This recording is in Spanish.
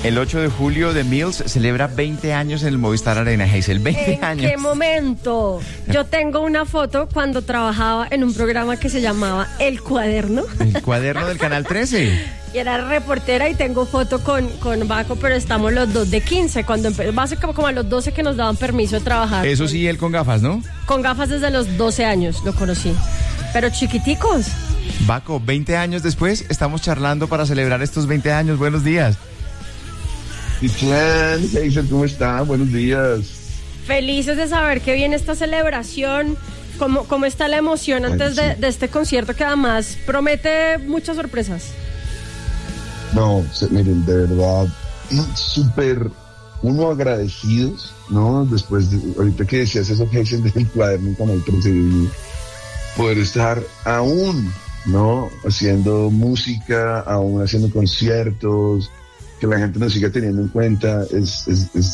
El 8 de julio The Mills celebra 20 años en el Movistar Arena, Hazel. 20 años. ¿En qué momento? Yo tengo una foto cuando trabajaba en un programa que se llamaba El Cuaderno. El cuaderno del Canal 13. Y era reportera y tengo foto con Baco, pero estamos los dos de 15, cuando básicamente como a los 12 que nos daban permiso de trabajar. Eso sí, él con gafas, ¿no? Con gafas desde los 12 años lo conocí. Pero chiquiticos. Baco, 20 años después, estamos charlando para celebrar estos 20 años. Buenos días. Cristian, Hazel, ¿cómo están? Buenos días. Felices de saber que viene esta celebración. ¿Cómo está la emoción antes de este concierto que además promete muchas sorpresas? No, miren, de verdad, súper uno agradecidos, ¿no? Después de, ahorita que decías eso, Hazel, del cuaderno en Canal 13, poder estar aún, ¿no? Haciendo música, aún haciendo conciertos, que la gente nos siga teniendo en cuenta, es